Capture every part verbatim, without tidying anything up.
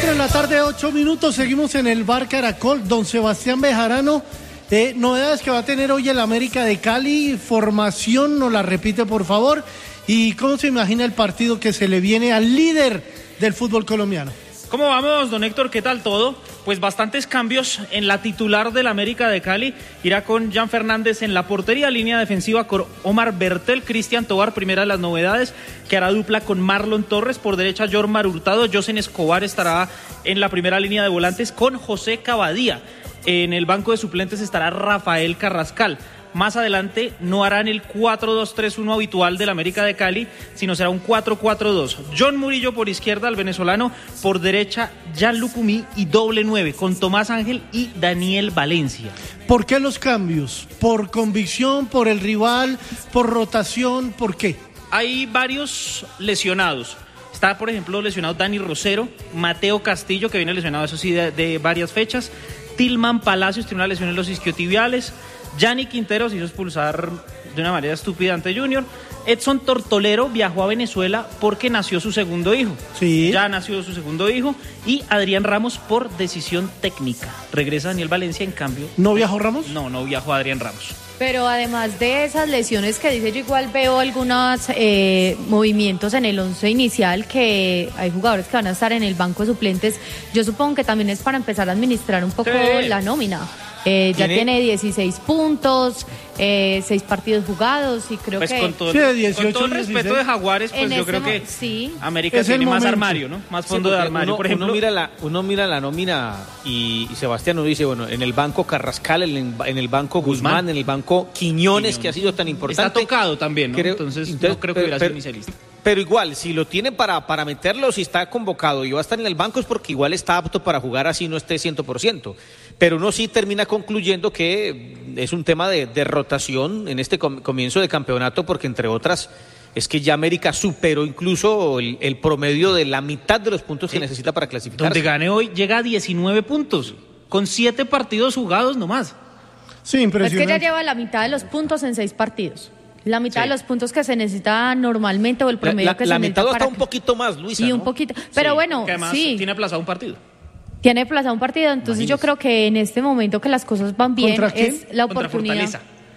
Cuatro de la tarde, ocho minutos, seguimos en el Bar Caracol. Don Sebastián Bejarano, eh, novedades que va a tener hoy el América de Cali, formación, nos la repite por favor, y cómo se imagina el partido que se le viene al líder del fútbol colombiano. ¿Cómo vamos, don Héctor? ¿Qué tal todo? Pues bastantes cambios en la titular del América de Cali. Irá con Jan Fernández en la portería, línea defensiva con Omar Bertel, Cristian Tobar, primera de las novedades, que hará dupla con Marlon Torres. Por derecha, Jormar Hurtado. Josen Escobar estará en la primera línea de volantes con José Cavadía. En el banco de suplentes estará Rafael Carrascal. Más adelante no harán el cuatro dos tres uno habitual del América de Cali, sino será un cuatro cuatro dos. John Murillo por izquierda, el venezolano, por derecha Jan Lucumí y doble nueve con Tomás Ángel y Daniel Valencia. ¿Por qué los cambios? ¿Por convicción, por el rival, por rotación, por qué? Hay varios lesionados. Está, por ejemplo, lesionado Dani Rosero, Mateo Castillo, que viene lesionado, eso sí, de, de varias fechas. Tilman Palacios tiene una lesión en los isquiotibiales. Gianni Quintero se hizo expulsar de una manera estúpida ante Junior. Edson Tortolero viajó a Venezuela porque nació su segundo hijo. Sí. Ya nació su segundo hijo. Y Adrián Ramos por decisión técnica. Regresa Daniel Valencia, en cambio. ¿No viajó Ramos? No, no viajó Adrián Ramos. Pero además de esas lesiones que dice, yo igual veo algunos eh, movimientos en el once inicial, que hay jugadores que van a estar en el banco de suplentes. Yo supongo que también es para empezar a administrar un poco sí. la nómina. Eh, ya ¿Tiene? tiene dieciséis puntos, eh, seis partidos jugados y creo pues que... Con todo, sí, dieciocho, con todo el respeto dieciséis. de Jaguares, pues en yo creo que sí. América es tiene más momento. armario, ¿no? Más fondo sí, de armario, uno, por ejemplo. Uno mira, la, uno mira la nómina y, y Sebastián nos dice, bueno, en el banco Carrascal, en, en el banco Guzmán, Guzmán, en el banco Quiñones, Quiñones, que ha sido tan importante. Está tocado también, ¿no? Creo, entonces, entonces no creo que hubiera sido inicialista. Pero igual, si lo tiene para, para meterlo, si está convocado y va a estar en el banco es porque igual está apto para jugar así no esté cien por ciento. Pero uno sí termina concluyendo que es un tema de, de rotación en este comienzo de campeonato, porque entre otras es que ya América superó incluso el, el promedio de la mitad de los puntos sí. que necesita para clasificar. Donde gane hoy llega a diecinueve puntos, con siete partidos jugados nomás. Sí, impresionante. Es que ya lleva la mitad de los puntos en seis partidos. La mitad sí. de los puntos que se necesita normalmente o el promedio la, la, que la se necesita. La mitad para hasta un poquito más, Luisa. Sí, ¿no? un poquito. Pero sí, bueno, que además sí. tiene aplazado un partido. Tiene aplazado un partido, entonces Imagínese. Yo creo que en este momento que las cosas van bien es la oportunidad.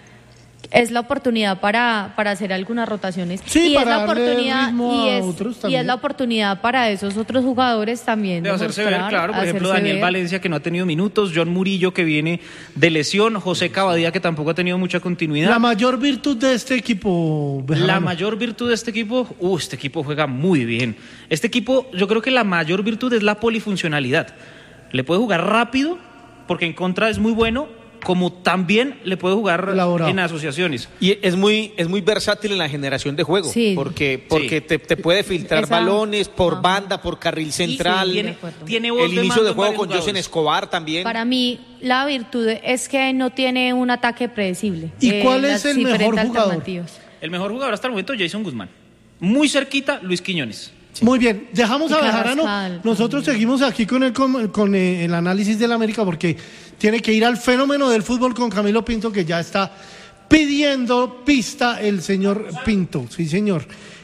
Es la oportunidad para, para hacer algunas rotaciones. Sí, y para es la oportunidad y es, y es la oportunidad para esos otros jugadores también de hacerse ver, claro, por ejemplo Daniel ver. Valencia, que no ha tenido minutos, John Murillo, que viene de lesión, José Cavadía, que tampoco ha tenido mucha continuidad. La mayor virtud de este equipo, Bejarano. La mayor virtud de este equipo, uh, este equipo juega muy bien. Este equipo, yo creo que la mayor virtud es la polifuncionalidad. Le puede jugar rápido, porque en contra es muy bueno, como también le puede jugar Elaborado. En asociaciones. Y es muy es muy versátil en la generación de juego, sí. porque porque sí. te, te puede filtrar Esa... balones por Ajá. banda, por carril central. Sí, tiene, tiene el de inicio de juego con Josen Escobar también. Para mí la virtud es que no tiene un ataque predecible. ¿Y eh, cuál es el mejor jugador? El mejor jugador hasta el momento, Jason Guzmán. Muy cerquita, Luis Quiñones. Sí. Muy bien, dejamos y a Bejarano. Nosotros seguimos aquí con el, con, con el análisis del América, porque tiene que ir al fenómeno del fútbol con Camilo Pinto, que ya está pidiendo pista el señor Pinto. Sí, señor.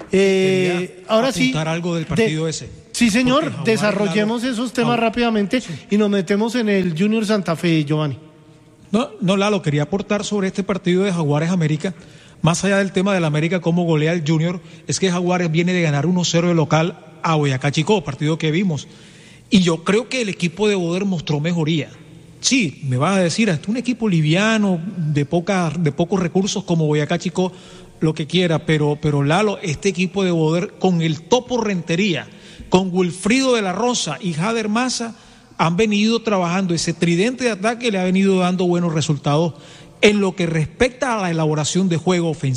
Eh, ahora sí. algo del partido de, ese. Sí, señor. Desarrollemos Lalo, esos temas Lalo. rápidamente sí. y nos metemos en el Junior Santa Fe, Giovanni. No, no, Lalo, quería aportar sobre este partido de Jaguares América. Más allá del tema del América, cómo golea el Junior, es que Jaguares viene de ganar uno cero de local a Boyacá Chicó, partido que vimos. Y yo creo que el equipo de Boder mostró mejoría. Sí, me vas a decir, hasta un equipo liviano, de, poca, de pocos recursos como Boyacá Chicó, lo que quiera, pero, pero Lalo, este equipo de Boder con el Topo Rentería, con Wilfrido de la Rosa y Jader Maza, han venido trabajando ese tridente de ataque, le ha venido dando buenos resultados en lo que respecta a la elaboración de juego ofensivo.